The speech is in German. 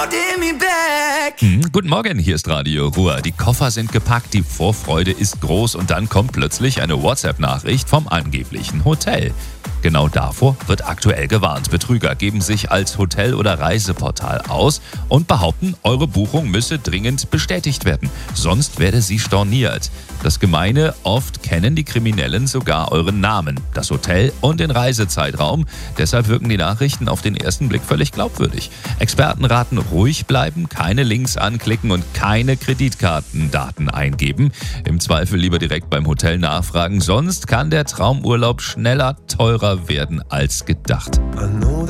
Guten Morgen, hier ist Radio Ruhr. Die Koffer sind gepackt, die Vorfreude ist groß und dann kommt plötzlich eine WhatsApp-Nachricht vom angeblichen Hotel. Genau davor wird aktuell gewarnt. Betrüger geben sich als Hotel- oder Reiseportal aus und behaupten, eure Buchung müsse dringend bestätigt werden, sonst werde sie storniert. Das Gemeine, oft kennen die Kriminellen sogar euren Namen, das Hotel und den Reisezeitraum. Deshalb wirken die Nachrichten auf den ersten Blick völlig glaubwürdig. Experten raten, ruhig bleiben, keine Links anklicken und keine Kreditkartendaten eingeben. Im Zweifel lieber direkt beim Hotel nachfragen, sonst kann der Traumurlaub schneller teurer werden als gedacht.